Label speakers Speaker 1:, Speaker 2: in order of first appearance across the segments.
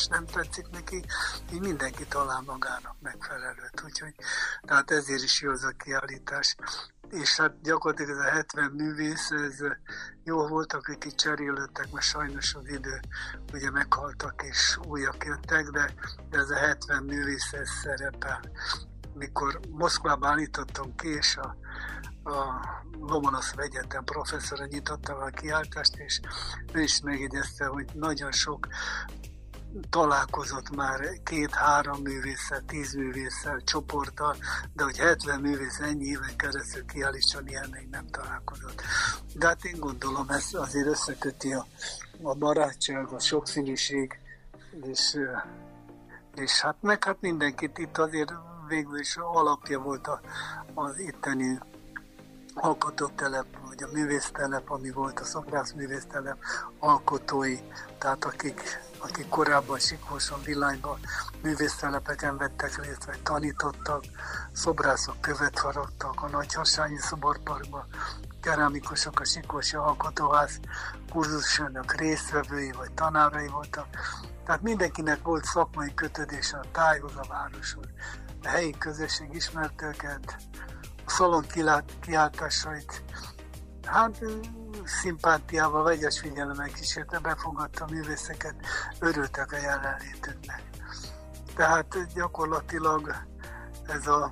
Speaker 1: és nem tetszik neki, így mindenki talál magának megfelelőt. Úgyhogy, tehát ezért is jó az a kiállítás. És hát gyakorlatilag ez a 70 művész, ez jó voltak, akik cserélődtek, mert sajnos az idő ugye meghaltak és újak jöttek, de ez a 70 művész ez szerepel. Mikor Moszkvában állítottunk ki, és a Lomonoszov Egyetem professzora nyitotta a kiállítást, és ő is megjegyezte, hogy nagyon sok találkozott már 2-3 művésszel, 10 művéssel, csoporttal, de hogy 70 művész ennyi éven keresztül kiállítson, ilyen még nem találkozott. De hát én gondolom, ez azért összeköti a barátság, a sokszínűség, és hát mindenkit itt azért végül is alapja volt az itteni alkotótelep, vagy a művésztelep, ami volt a szobrászművésztelep alkotói, tehát akik korábban Siklóson, Villányban művésztelepeken vettek részt, vagy tanítottak, szobrászok követ faragtak a Nagyharsányi Szoborparkban, kerámikusok a Siklósi Alkotóház kurzusának résztvevői, vagy tanárai voltak. Tehát mindenkinek volt szakmai kötődése a tájhoz, a városhoz. A helyi közösség ismerte őket, a szalon kiáltásait, hát szimpátiával, vegyes figyelemmel kísérte, befogadta a művészeket, örültek a jelenlétüknek. Tehát gyakorlatilag ez a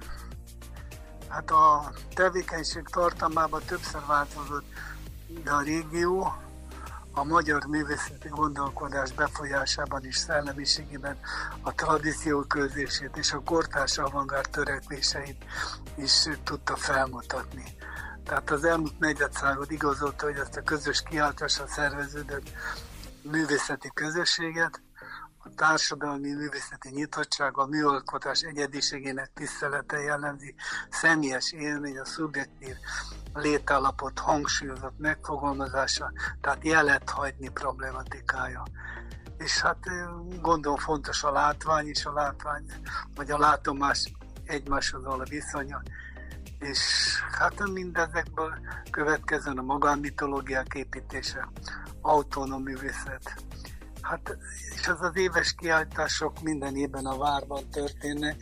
Speaker 1: tevékenység tartalmában többször változott, de a régió a magyar művészeti gondolkodás befolyásában és szellemiségében a tradíció közését és a kortárs avantgárd törekvéseit is tudta felmutatni. Tehát az elmúlt negyedszázad igazolta, hogy ezt a közös kiáltásra szerveződött művészeti közösséget, a társadalmi művészeti nyitottsága, a műalkotás egyediségének tisztelete jellemzi, személyes élmény, a szubjektív létállapot hangsúlyozott megfogalmazása, tehát jelet hagyni problematikája. És hát gondolom fontos a látvány és a látvány, vagy a látomás egymáshoz való viszonya, és hát mindezekből következően a magánmitológiák építése, autonóm művészet. Hát, és az éves kiállítások minden évben a várban történnek,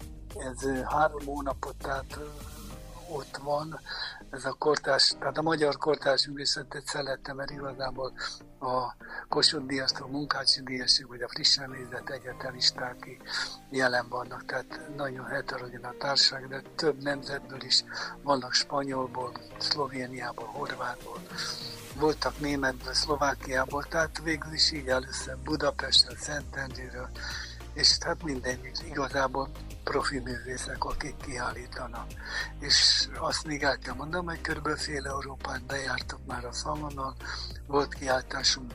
Speaker 1: ez 3 hónapot, tehát ott van, ez a kortárs, tehát a magyar kortárs művészetet szerettem, mert igazából a Kossuth Díjastól Munkácsi Díjasig, vagy a frissen nézett egyetemisták jelen vannak, tehát nagyon heterogén a társaság, de több nemzetből is vannak, spanyolból, Szlovéniából, horvátból, voltak németből, Szlovákiából, tehát végül is így először Budapestről, Szentendréről, és hát mindenütt igazából profi művészek, akik kiállítanak. És azt még el kell mondanom, hogy kb. Fél Európát bejártok már a szalonnal, volt kiállításunk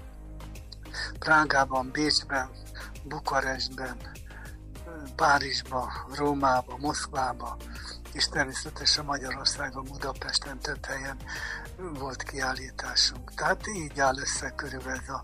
Speaker 1: Prágában, Bécsben, Bukarestben, Párizsban, Rómában, Moszkvában, és természetesen Magyarországon, Budapesten több helyen volt kiállításunk. Tehát így áll össze körülbelül ez a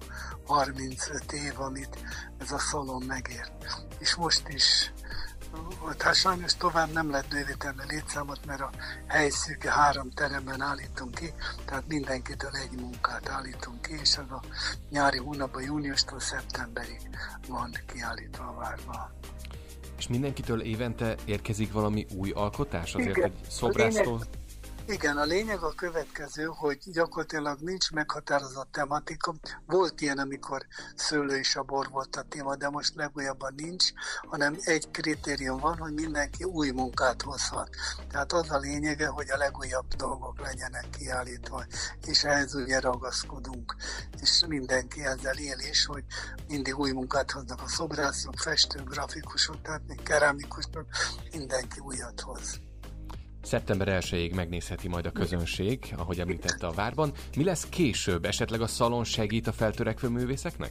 Speaker 1: 35 év, amit ez a szalon megért. És most is, hát sajnos tovább nem lehet bővíteni a létszámot, mert a helyszűke 3 teremben állítunk ki, tehát mindenkitől egy munkát állítunk ki, és az a nyári hónapban, júniustól szeptemberig van kiállítva a várban.
Speaker 2: És mindenkitől évente érkezik valami új alkotás? Azért, hogy szobrásztól...
Speaker 1: Igen, a lényeg a következő, hogy gyakorlatilag nincs meghatározott tematika. Volt ilyen, amikor szőlő és a bor volt a téma, de most legújabban nincs, hanem egy kritérium van, hogy mindenki új munkát hozhat. Tehát az a lényege, hogy a legújabb dolgok legyenek kiállítva, és ehhez ugye ragaszkodunk. És mindenki ezzel él is, hogy mindig új munkát hoznak a szobrászok, festők, grafikusok, tehát kerámikusok, mindenki újat hoz.
Speaker 2: Szeptember 1-ig megnézheti majd a közönség, ahogy említette a várban. Mi lesz később? Esetleg a szalon segít a feltörekvő művészeknek?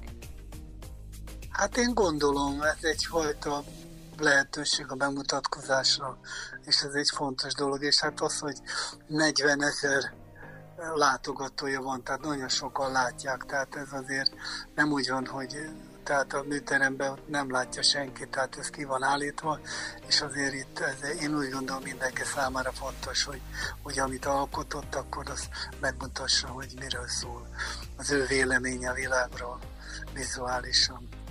Speaker 1: Hát én gondolom, ez egyfajta lehetőség a bemutatkozásra, és ez egy fontos dolog, és hát az, hogy 40 000 látogatója van, tehát nagyon sokan látják, tehát ez azért nem úgy van, hogy tehát a műteremben nem látja senki, tehát ez ki van állítva, és azért itt én úgy gondolom mindenki számára fontos, hogy amit alkotott, akkor azt megmutassa, hogy miről szól az ő véleménye a világról vizuálisan.